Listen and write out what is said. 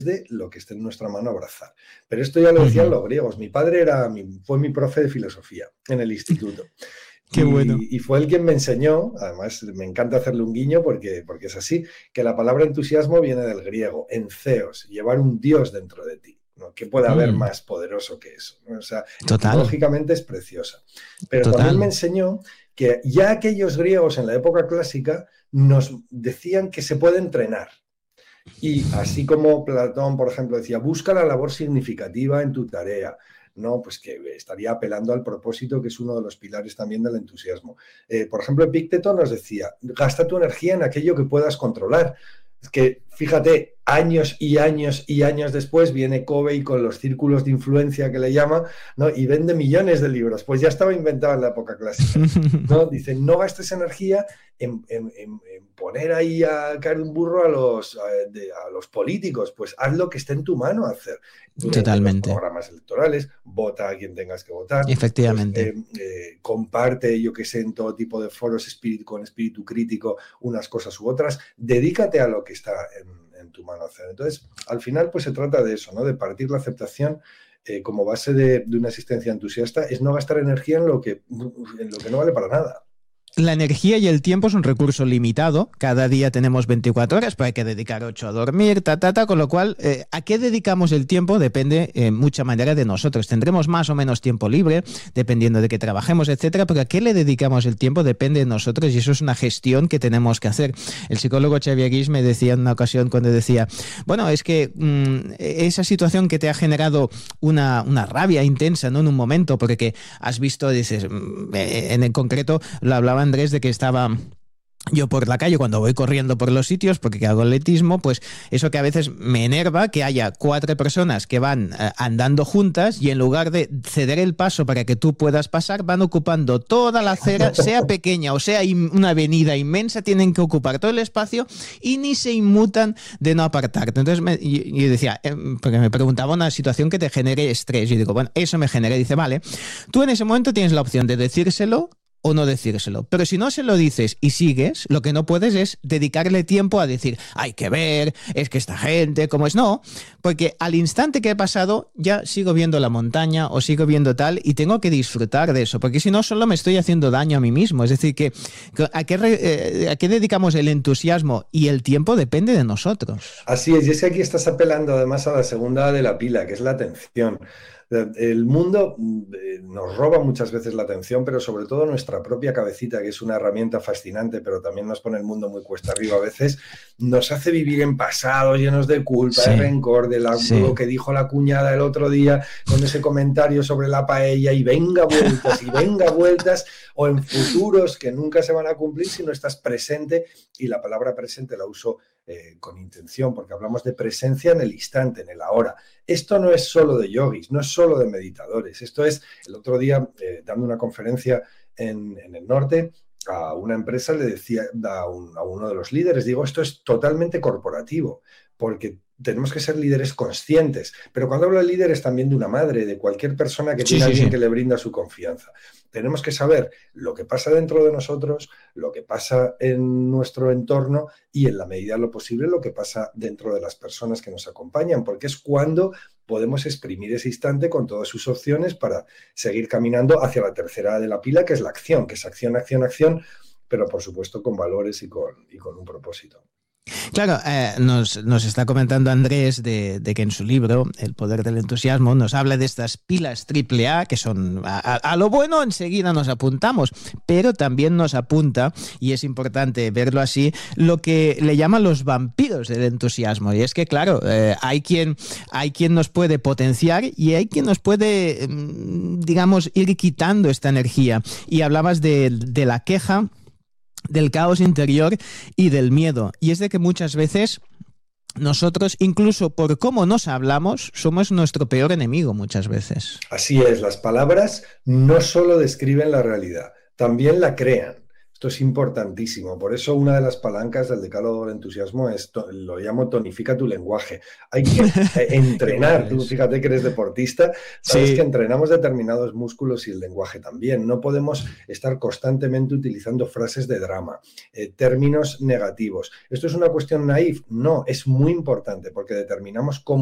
de lo que esté en nuestra mano abrazar. Pero esto ya lo decían los griegos. Mi padre fue mi profe de filosofía en el instituto. Qué bueno. Y fue el quien me enseñó, además me encanta hacerle un guiño porque es así, que la palabra entusiasmo viene del griego, entheos, llevar un Dios dentro de ti, ¿no? ¿Qué puede haber más poderoso que eso? ¿No? O sea, etimológicamente es preciosa. Pero también me enseñó que ya aquellos griegos en la época clásica nos decían que se puede entrenar. Y así como Platón, por ejemplo, decía, busca la labor significativa en tu tarea, ¿no? Pues que estaría apelando al propósito, que es uno de los pilares también del entusiasmo. Por ejemplo, Epicteto nos decía, gasta tu energía en aquello que puedas controlar. Es que, fíjate, años y años y años después viene Covey con los círculos de influencia que le llama, ¿no? Y vende millones de libros. Pues ya estaba inventado en la época clásica, ¿no? Dice, no gastes energía en poner ahí a caer un burro a los políticos. Pues haz lo que esté en tu mano hacer. Totalmente. Los programas electorales, vota a quien tengas que votar. Efectivamente. Pues, comparte, yo que sé, en todo tipo de foros con espíritu crítico unas cosas u otras. Dedícate a lo que está en tu mano hacer. Entonces, al final, pues se trata de eso, ¿no? De partir la aceptación como base de una existencia entusiasta, es no gastar energía en lo que no vale para nada. La energía y el tiempo es un recurso limitado. Cada día tenemos 24 horas, pero hay que dedicar 8 a dormir, con lo cual, ¿a qué dedicamos el tiempo? Depende en mucha manera de nosotros. Tendremos más o menos tiempo libre, dependiendo de que trabajemos, etcétera, pero ¿a qué le dedicamos el tiempo? Depende de nosotros y eso es una gestión que tenemos que hacer. El psicólogo Xavier Guix me decía en una ocasión cuando decía, bueno, es que esa situación que te ha generado una rabia intensa, ¿no? En un momento, porque has visto, dices, en el concreto, lo hablaba Andrés, de que estaba yo por la calle cuando voy corriendo por los sitios porque hago atletismo, pues eso que a veces me enerva, que haya 4 personas que van andando juntas y en lugar de ceder el paso para que tú puedas pasar, van ocupando toda la acera, sea pequeña o sea una avenida inmensa, tienen que ocupar todo el espacio y ni se inmutan de no apartarte. Entonces yo decía, porque me preguntaba una situación que te genere estrés, y digo, bueno, eso me genera, y dice, vale, tú en ese momento tienes la opción de decírselo o no decírselo. Pero si no se lo dices y sigues, lo que no puedes es dedicarle tiempo a decir, hay que ver, es que esta gente, ¿cómo es? No, porque al instante que he pasado ya sigo viendo la montaña o sigo viendo tal y tengo que disfrutar de eso, porque si no solo me estoy haciendo daño a mí mismo. Es decir, que ¿a qué dedicamos el entusiasmo y el tiempo? Depende de nosotros. Así es, y es que aquí estás apelando además a la segunda de la pila, que es la atención. El mundo nos roba muchas veces la atención, pero sobre todo nuestra propia cabecita, que es una herramienta fascinante, pero también nos pone el mundo muy cuesta arriba a veces, nos hace vivir en pasados llenos de culpa, de rencor, de lo que dijo la cuñada el otro día con ese comentario sobre la paella, y venga vueltas, o en futuros que nunca se van a cumplir si no estás presente, y la palabra presente la uso con intención, porque hablamos de presencia en el instante, en el ahora. Esto no es solo de yogis, no es solo de meditadores. Esto es, el otro día, dando una conferencia en el norte, a una empresa le decía a uno de los líderes, digo, esto es totalmente corporativo, porque tenemos que ser líderes conscientes. Pero cuando hablo de líderes, también de una madre, de cualquier persona que tiene alguien que le brinda su confianza. Tenemos que saber lo que pasa dentro de nosotros, lo que pasa en nuestro entorno y, en la medida de lo posible, lo que pasa dentro de las personas que nos acompañan, porque es cuando podemos exprimir ese instante con todas sus opciones para seguir caminando hacia la tercera de la pila, que es la acción, que es acción, pero por supuesto con valores y con un propósito. Claro, nos está comentando Andrés de que en su libro, El poder del entusiasmo, nos habla de estas pilas AAA, que son a lo bueno enseguida nos apuntamos, pero también nos apunta, y es importante verlo así, lo que le llaman los vampiros del entusiasmo. Y es que, claro, hay quien nos puede potenciar y hay quien nos puede, digamos, ir quitando esta energía. Y hablabas de la queja, del caos interior y del miedo. Y es de que muchas veces nosotros, incluso por cómo nos hablamos, somos nuestro peor enemigo muchas veces. Así es, las palabras no solo describen la realidad, también la crean. Esto es importantísimo. Por eso una de las palancas del decálogo del entusiasmo lo llamo tonifica tu lenguaje. Hay que entrenar. Tú fíjate que eres deportista, sabes que entrenamos determinados músculos y el lenguaje también. No podemos estar constantemente utilizando frases de drama, términos negativos. ¿Esto es una cuestión naif? No, es muy importante porque determinamos cómo